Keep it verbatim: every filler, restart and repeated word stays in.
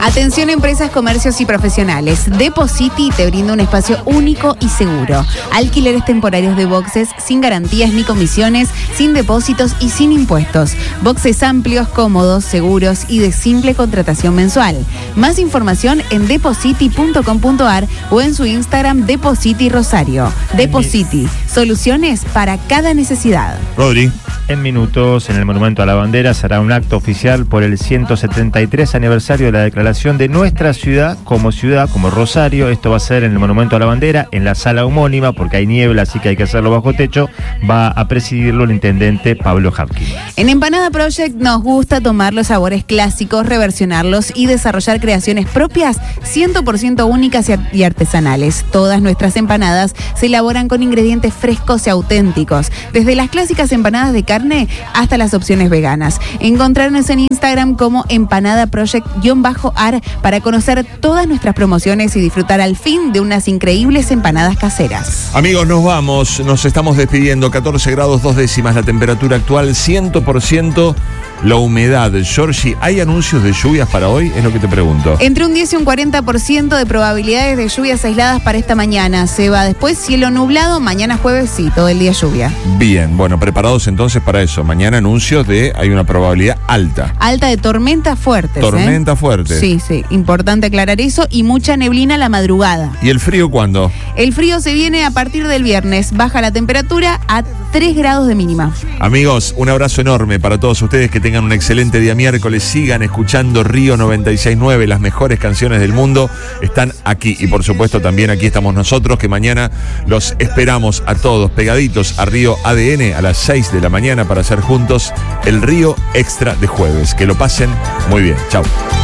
Atención empresas, comercios y profesionales. Depositi te brinda un espacio único y seguro. Alquileres temporarios de boxes sin garantías ni comisiones, sin depósitos y sin impuestos. Boxes amplios, cómodos, seguros y de simple contratación mensual. Más información en depositi punto com punto ar o en su Instagram Depositi Rosario. Depositi, soluciones para cada necesidad. Rodri. En minutos, en el Monumento a la Bandera, será un acto oficial por el ciento setenta y tres aniversario de la declaración de nuestra ciudad como ciudad, como Rosario. Esto va a ser en el Monumento a la Bandera, en la sala homónima, porque hay niebla, así que hay que hacerlo bajo techo. Va a presidirlo el intendente Pablo Jarquín. En Empanada Project nos gusta tomar los sabores clásicos, reversionarlos y desarrollar creaciones propias cien por ciento únicas y artesanales. Todas nuestras empanadas se elaboran con ingredientes frescos y auténticos, desde las clásicas empanadas de carne hasta las opciones veganas. Encontrarnos en Instagram como Empanada Project-ar para conocer todas nuestras promociones y disfrutar al fin de unas increíbles empanadas caseras. Amigos, nos vamos, nos estamos despidiendo. catorce grados dos décimas la temperatura actual, cien por ciento la humedad. Georgie, ¿hay anuncios de lluvias para hoy? Es lo que te pregunto. Entre un diez y un cuarenta por ciento de probabilidades de lluvias aisladas para esta mañana. Se va después cielo nublado, mañana jueves sí, todo el día lluvia. Bien, bueno, preparados entonces para eso. Mañana anuncios de, hay una probabilidad alta. Alta de tormentas fuertes. Tormenta ¿eh? fuerte. Sí, sí, importante aclarar eso. Y mucha neblina a la madrugada. ¿Y el frío cuándo? El frío se viene a partir del viernes. Baja la temperatura a tres grados de mínima. Amigos, un abrazo enorme para todos ustedes. Que tengan un excelente día miércoles. Sigan escuchando Río noventa y seis punto nueve. Las mejores canciones del mundo están aquí. Y por supuesto también aquí estamos nosotros, que mañana los esperamos a todos pegaditos a Río A D N a las seis de la mañana para hacer juntos el Río Extra de jueves. Que lo pasen muy bien. Chau.